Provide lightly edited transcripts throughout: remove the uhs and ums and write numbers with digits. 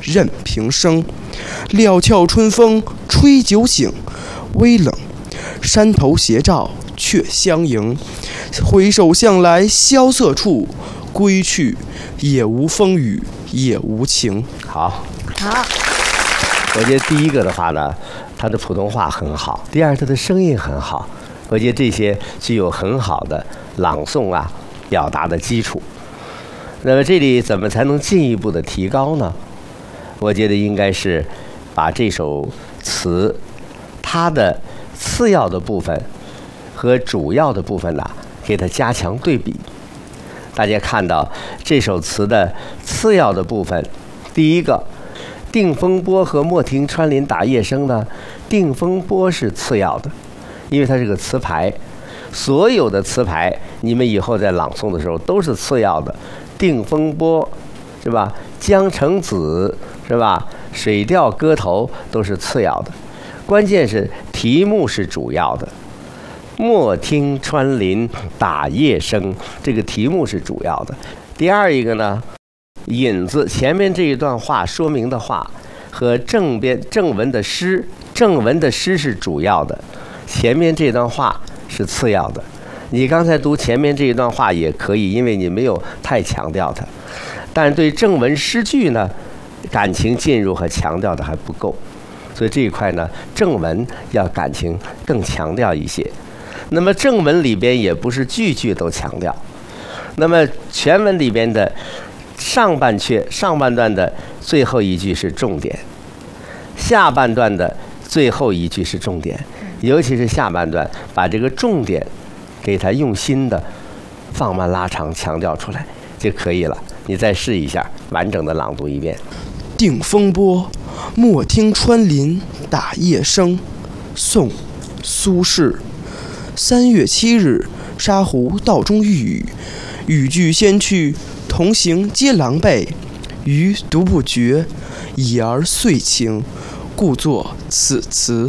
任平生。料峭春风吹酒醒，微冷，山头斜照却相迎。回首向来萧瑟处，归去，也无风雨也无晴。 好， 好。 我觉得第一个的话呢，他的普通话很好；第二，他的声音很好。我觉得这些具有很好的朗诵啊表达的基础。那么这里怎么才能进一步的提高呢？我觉得应该是把这首词它的次要的部分和主要的部分呢，给它加强对比。大家看到这首词的次要的部分，第一个定风波和莫听穿林打叶声呢，定风波是次要的，因为它是个词牌，所有的词牌你们以后在朗诵的时候都是次要的。定风波是吧？江城子是吧？水调歌头都是次要的，关键是题目是主要的。莫听穿林打叶声，这个题目是主要的。第二一个呢，引子前面这一段话说明的话和正文的诗，正文的诗是主要的，前面这段话是次要的。你刚才读前面这一段话也可以，因为你没有太强调它，但是对正文诗句呢，感情进入和强调的还不够，所以这一块呢，正文要感情更强调一些。那么正文里边也不是句句都强调，那么全文里边的上半段的最后一句是重点，下半段的最后一句是重点，尤其是下半段把这个重点给它用心的放慢拉长强调出来就可以了。你再试一下完整的朗读一遍。 定风波，莫听穿林打叶声。宋，苏轼。3月7日，沙湖道中遇雨，雨具先去，同行皆狼狈。余独不觉，已而遂晴，故作此词。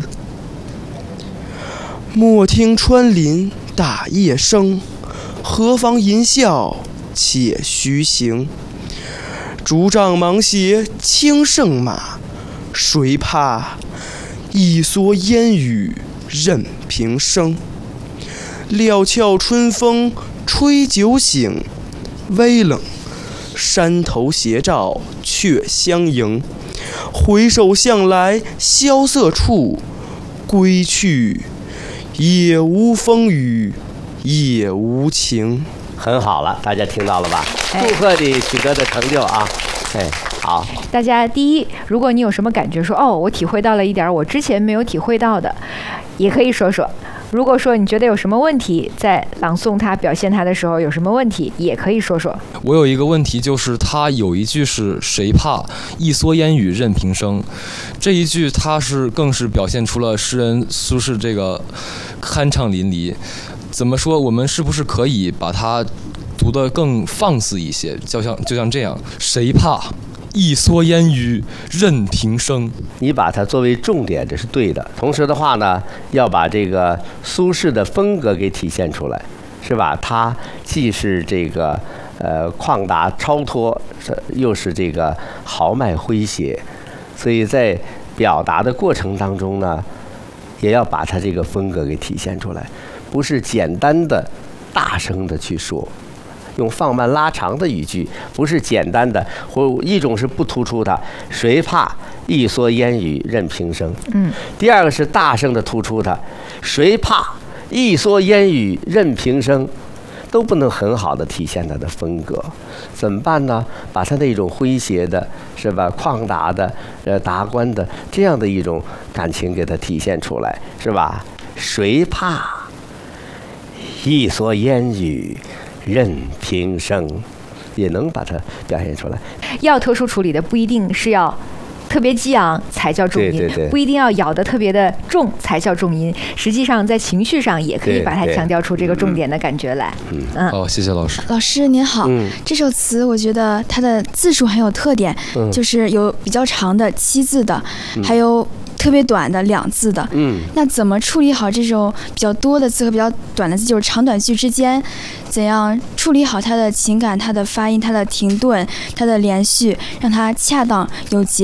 莫听穿林打叶声，何妨吟啸且徐行。竹杖芒鞋轻胜马，谁怕？一蓑烟雨任平生。料峭春风吹酒醒，微冷，山头斜照却相迎。回首向来萧瑟处，归去，也无风雨也无晴。 很好了，大家听到了吧？祝贺你取得的成就啊！好。 大家第一，如果你有什么感觉说我体会到了一点我之前没有体会到的，也可以说说。如果说你觉得有什么问题，在朗诵它表现它的时候有什么问题，也可以说说。 我有一个问题，就是它有一句是谁怕一蓑烟雨任平生，这一句它更是表现出了诗人苏轼这个酣畅淋漓。怎么说？我们是不是可以把它读得更放肆一些？就像这样，谁怕一蓑烟雨任平生。 你把它作为重点，这是对的。同时的话呢，要把这个苏轼的风格给体现出来，是吧？他既是这个旷达超脱，又是这个豪迈诙谐，所以在表达的过程当中呢，也要把他这个风格给体现出来，不是简单的大声的去说。用放慢拉长的语句，不是简单的，或一种是不突出它，谁怕一蓑烟雨任平生。第二个是大声的突出它，谁怕一蓑烟雨任平生，都不能很好的体现它的风格。怎么办呢？把它那种诙谐的，是吧？旷达的，达观的这样的一种感情给它体现出来，是吧？谁怕一蓑烟雨任平生，也能把它表现出来。 要特殊处理的不一定是要特别激昂才叫重音， 对， 不一定要咬得特别的重才叫重音。实际上在情绪上也可以把它强调出这个重点的感觉来。 谢谢老师。 老师您好，这首词我觉得它的字数很有特点，就是有比较长的7字的，还有特别短的2字的。那怎么处理好这种比较多的字和比较短的字，就是长短句之间，怎样处理好它的情感、它的发音、它的停顿、它的连续，让它恰当有节